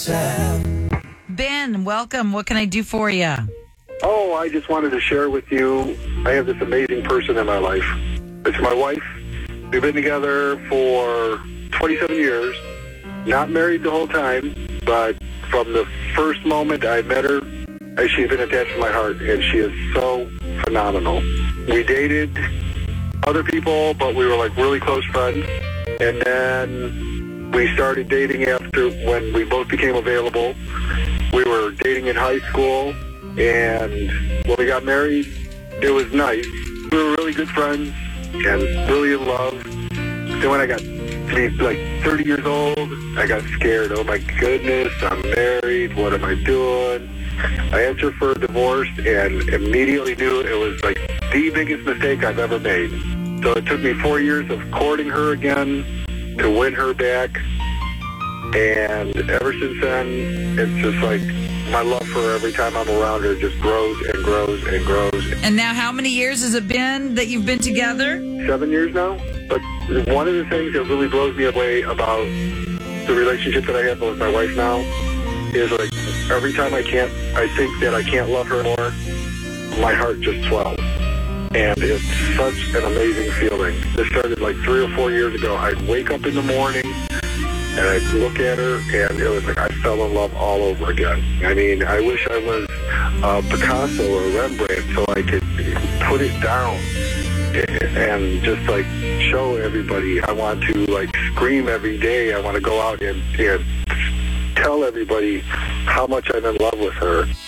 Ben, welcome. What can I do for you? Oh, I just wanted to share with you, I have this amazing person in my life. It's my wife. We've been together for 27 years, not married the whole time, but from the first moment I met her, she's been attached to my heart, and she is so phenomenal. We dated other people, but we were like really close friends, and then we started dating after when we both became available. We were dating in high school, and when we got married, it was nice. We were really good friends and really in love. Then when I got to be like 30 years old, I got scared. Oh my goodness, I'm married. What am I doing? I asked her for a divorce and immediately knew it was like the biggest mistake I've ever made. So it took me 4 years of courting her again to win her back. And ever since then, it's just like my love for her every time I'm around her just grows and grows and grows. And now how many years has it been that you've been together? 7 years now. But one of the things that really blows me away about the relationship that I have with my wife now is like every time I think that I can't love her more, my heart just swells. And it's such an amazing feeling. This started like 3 or 4 years ago. I'd wake up in the morning and I'd look at her, and it was like I fell in love all over again. I mean, I wish I was Picasso or Rembrandt so I could put it down and just like show everybody. I want to like scream every day. I want to go out and tell everybody how much I'm in love with her.